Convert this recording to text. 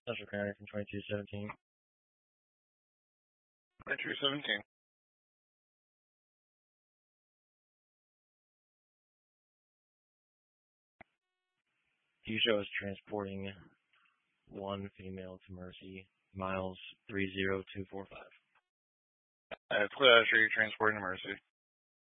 Central County from 2217. 2217. You show us transporting one female to Mercy, miles 30245. Clear, you're transporting to Mercy.